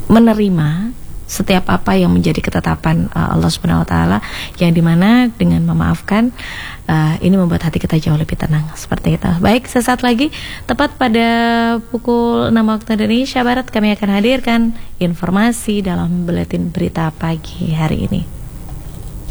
menerima setiap apa yang menjadi ketetapan Allah Subhanahu Wa Taala, yang dimana dengan memaafkan ini membuat hati kita jauh lebih tenang. Seperti itu. Baik, sesaat lagi tepat pada pukul 6 waktu Indonesia Barat kami akan hadirkan informasi dalam buletin berita pagi hari ini.